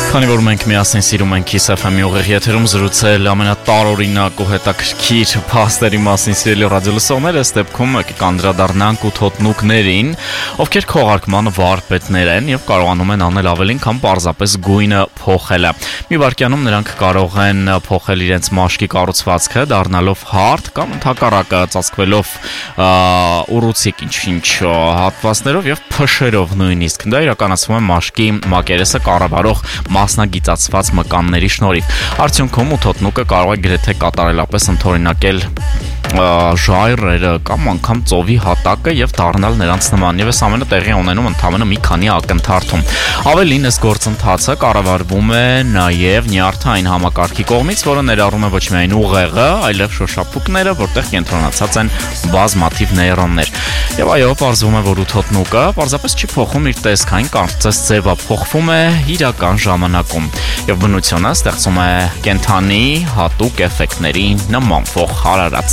Քանի որ մենք միասին սիրում ենք Kiss FM-ի ուղիղ եթերում զրուցել ամենատարօրինակ ու հետաքրքիր փաստերի մասին սիրելի ռադիոլսողներ, այս դեպքում կանդրադառնանք ութոտնուկներին, ովքեր քողարկման վարպետներ են եւ կարողանում են անել ավելին, քան պարզապես գույնը փոխելը։ Մի վայրկյանում նրանք կարող են փոխել իրենց մաշկի կառուցվածքը, դառնալով հարթ կամ ընդհակառակը ծածկվելով ուռուցիկ ինչ-ինչ հատվածներով եւ փշերով նույնիսկ։ Դա իրականացվում է մաշկի մակերեսը կառավարող մասնագիտացված մկանների շնորհիվ։ Արդյունքում ութոտնուկը կարող է գրեթե կատարելապես ընդօրինակել ժայռերը կամ անգամ ծովի հատակը եւ դառնալ նրանց նման, եւ այս ամենը տեղի ունենում ընդամենը մի քանի ակնթարթում։ Ավելին, այս գործընթացը կառավարվում է նաեւ նյարդային համակարգի կողմից, որը ներառում է ոչ միայն ուղեղը, այլև շոշափուկները, որտեղ կենտրոնացած են բազմաթիվ նեյրոններ։ Եվ այո, պարզվում է, որ ութոտնուկը պարզապես չի փոխում իր տեսքային, կարծես ձևը փոխվում է իրական ժամանակում, եւ բնությունը ստեղծում է կենթանի հատուկ էֆեկտների նմանվող հարարած